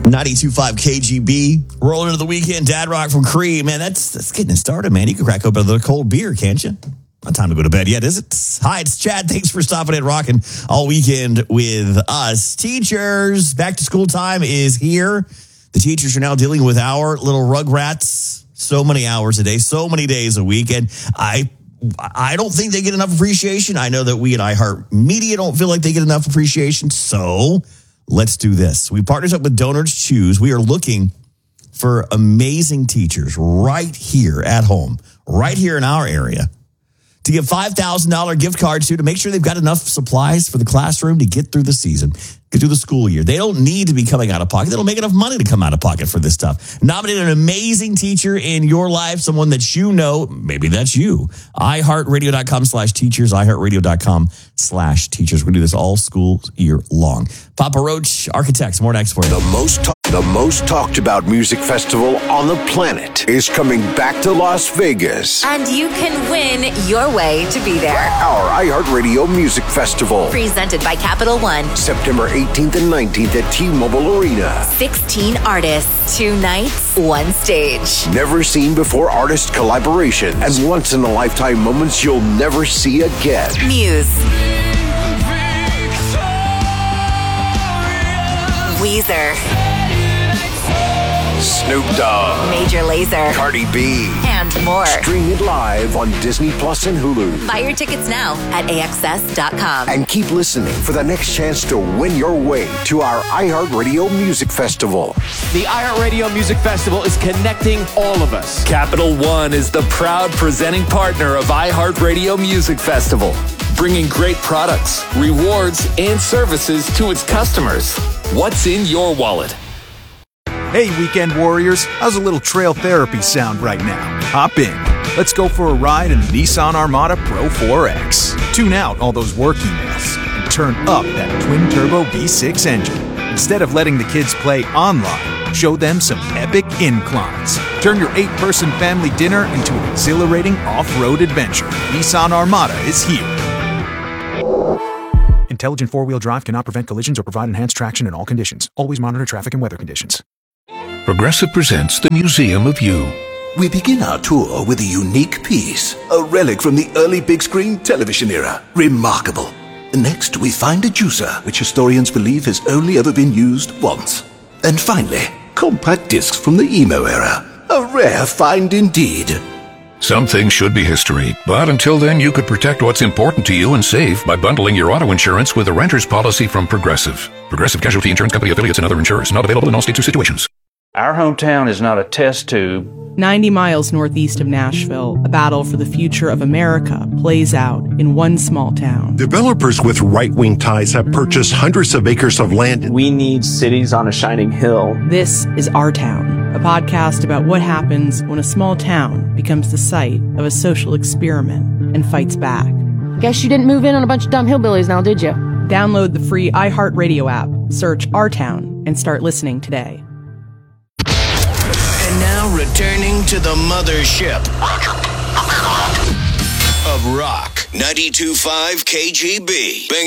92.5 KGB. Rolling into the weekend. Dad Rock from Cree. Man, that's getting it started, man. You can crack open a cold beer, can't you? Not time to go to bed yet, is it? Hi, it's Chad. Thanks for stopping in, rocking all weekend with us. Teachers, back to school time is here. The teachers are now dealing with our little rugrats. So many hours a day, so many days a week. And I don't think they get enough appreciation. I know that we at iHeartMedia don't feel like they get enough appreciation. So let's do this. We partnered up with Donors Choose. We are looking for amazing teachers right here at home, right here in our area, to give $5,000 gift cards to make sure they've got enough supplies for the classroom to get through the season, get through the school year. They don't need to be coming out of pocket. They don't make enough money to come out of pocket for this stuff. Nominate an amazing teacher in your life, someone that you know. Maybe that's you. iHeartRadio.com/teachers, iHeartRadio.com/teachers. We do this all school year long. Papa Roach, Architects, more next for you. The most talked about music festival on the planet is coming back to Las Vegas. And you can win your way to be there. Our iHeartRadio Music Festival. Presented by Capital One. September 18th and 19th at T-Mobile Arena. 16 artists, 2 nights, 1 stage. Never seen before artist collaborations and once-in-a-lifetime moments you'll never see again. Muse. Weezer. Snoop Dogg. Major Lazer. Cardi B. And more. Stream it live on Disney Plus and Hulu. Buy your tickets now at AXS.com. And keep listening for the next chance to win your way to our iHeartRadio Music Festival. The iHeartRadio Music Festival is connecting all of us. Capital One is the proud presenting partner of iHeartRadio Music Festival, bringing great products, rewards, and services to its customers. What's in your wallet? Hey, weekend warriors, how's a little trail therapy sound right now? Hop in. Let's go for a ride in the Nissan Armada Pro 4X. Tune out all those work emails and turn up that twin-turbo V6 engine. Instead of letting the kids play online, show them some epic inclines. Turn your 8-person family dinner into an exhilarating off-road adventure. Nissan Armada is here. Intelligent four-wheel drive cannot prevent collisions or provide enhanced traction in all conditions. Always monitor traffic and weather conditions. Progressive presents the Museum of You. We begin our tour with a unique piece, a relic from the early big screen television era. Remarkable. Next, we find a juicer, which historians believe has only ever been used once. And finally, compact discs from the emo era. A rare find indeed. Some things should be history, but until then you could protect what's important to you and save by bundling your auto insurance with a renter's policy from Progressive. Progressive Casualty Insurance Company affiliates and other insurers. Not available in all states or situations. Our hometown is not a test tube. 90 miles northeast of Nashville, a battle for the future of America plays out in one small town. Developers with right-wing ties have purchased hundreds of acres of land. We need cities on a shining hill. This is Our Town, a podcast about what happens when a small town becomes the site of a social experiment and fights back. Guess you didn't move in on a bunch of dumb hillbillies now, did you? Download the free iHeartRadio app, search Our Town, and start listening today. And now returning to the mothership of rock. 92.5 KGB.